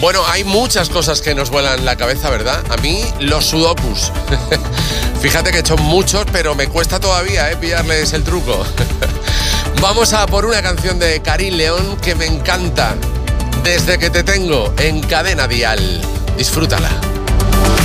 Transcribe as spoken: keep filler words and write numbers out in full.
Bueno, hay muchas cosas que nos vuelan la cabeza, ¿verdad? A mí, los sudokus. Fíjate que he hecho muchos, pero me cuesta todavía, ¿eh? Pillarles el truco. Vamos a por una canción de Karin León que me encanta. Desde que te tengo en Cadena Dial. Disfrútala.